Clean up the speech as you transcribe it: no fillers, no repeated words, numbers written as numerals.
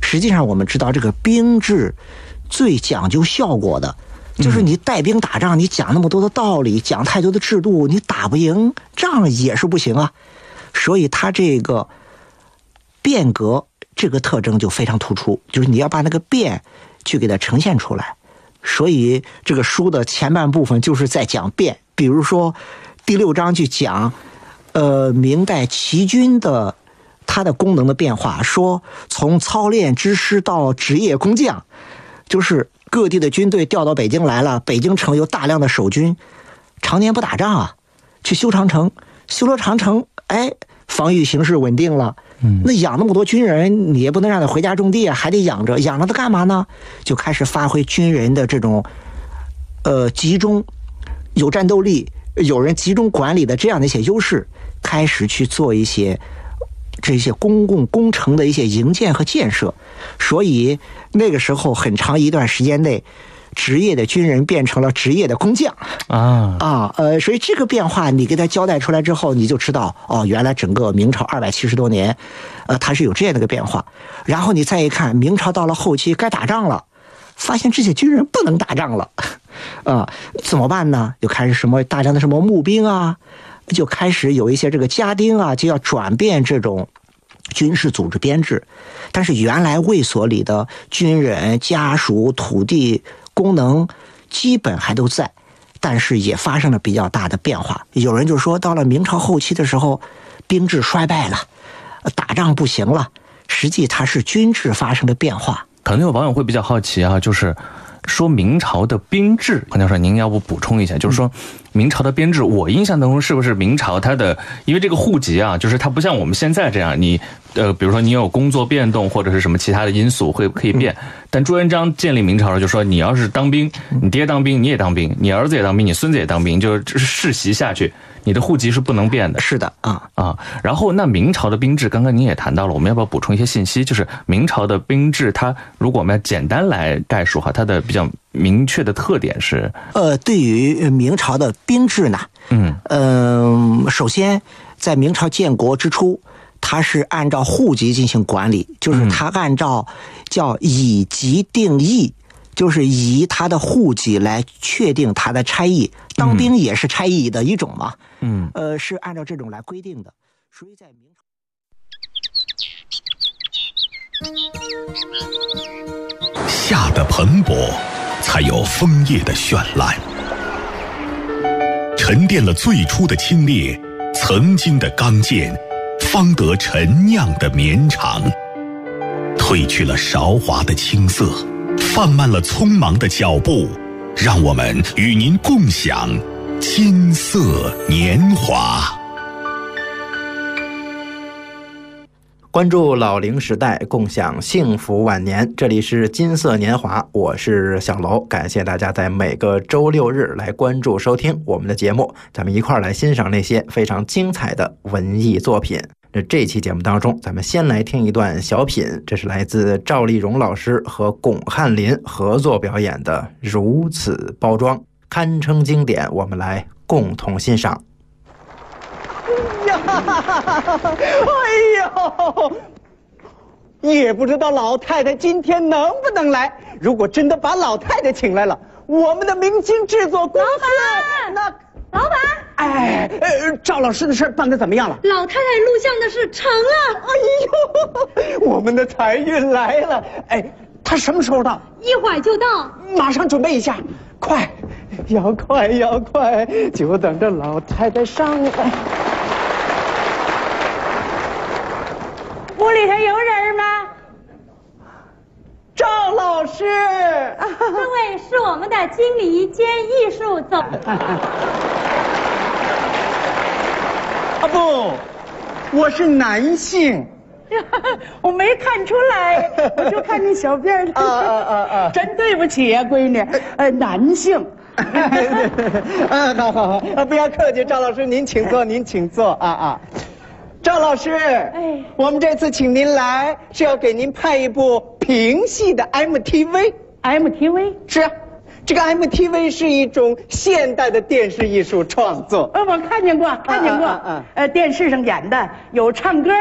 实际上我们知道这个兵制最讲究效果的，就是你带兵打仗，你讲那么多的道理，讲太多的制度，你打不赢仗也是不行啊。所以它这个变革这个特征就非常突出，就是你要把那个变去给它呈现出来。所以这个书的前半部分就是在讲变，比如说第6章去讲明代旗军的它的功能的变化，说从操练之师到职业工匠，就是各地的军队调到北京来了，北京城有大量的守军，常年不打仗啊，去修长城，修了长城，哎，防御形势稳定了。那养那么多军人，你也不能让他回家种地啊，还得养着，养着他干嘛呢？就开始发挥军人的这种集中有战斗力，有人集中管理的这样的一些优势，开始去做一些这些公共工程的一些营建和建设。所以那个时候很长一段时间内，职业的军人变成了职业的工匠所以这个变化你给他交代出来之后，你就知道哦，原来整个明朝270多年，它是有这样的一个变化。然后你再一看，明朝到了后期该打仗了，发现这些军人不能打仗了，怎么办呢？就开始什么大量的什么募兵啊，就开始有一些这个家丁啊，就要转变这种军事组织编制。但是原来卫所里的军人家属土地功能基本还都在，但是也发生了比较大的变化。有人就说到了明朝后期的时候，兵制衰败了，打仗不行了，实际它是军制发生了变化。 可能有网友会比较好奇啊，就是说明朝的兵制，黄教授您要不补充一下，就是说明朝的编制，我印象当中是不是明朝它的，因为这个户籍啊，就是它不像我们现在这样，你比如说你有工作变动或者是什么其他的因素可以变，但朱元璋建立明朝的时候就说，你要是当兵，你爹当兵你也当兵，你儿子也当兵，你孙子也当兵，就是世袭下去，你的户籍是不能变的。 是的然后那明朝的兵制，刚刚您也谈到了，我们要不要补充一些信息？就是明朝的兵制，它如果我们要简单来概述哈，它的比较明确的特点是， 对于明朝的兵制呢，首先在明朝建国之初，它是按照户籍进行管理，就是它按照叫以籍定役，就是以他的户籍来确定他的差役，当兵也是差役的一种嘛，是按照这种来规定的。所以在明朝夏的蓬勃，才有枫叶的绚烂，沉淀了最初的清冽，曾经的刚健，方得陈酿的绵长，褪去了韶华的青涩，放慢了匆忙的脚步，让我们与您共享金色年华。 关注老龄时代，共享幸福晚年。这里是金色年华，我是小楼，感谢大家在每个周六日来关注收听我们的节目，咱们一块儿来欣赏那些非常精彩的文艺作品。这期节目当中，咱们先来听一段小品，这是来自赵丽蓉老师和巩汉林合作表演的《如此包装》，堪称经典，我们来共同欣赏。 哎呦，也不知道老太太今天能不能来。如果真的把老太太请来了，我们的明星制作公司， 老板， 哎，赵老师的事办得怎么样了？ 老太太录像的事成了。 哎呦，我们的财运来了。哎，他什么时候到？ 一会儿就到。 马上准备一下，快，要快要快，就等着老太太上来。 屋里头有人吗？ 赵老师， 这位是我们的经理兼艺术总。 不，我是男性。 我没看出来，我就看你小辫儿。真对不起呀，闺女，男性。 好，不要客气，赵老师，您请坐，您请坐啊。赵老师，我们这次请您来是要给您拍一部评戏的 MTV。是啊，这个 MTV 是一种现代的电视艺术创作。 我看见过，电视上演的有唱歌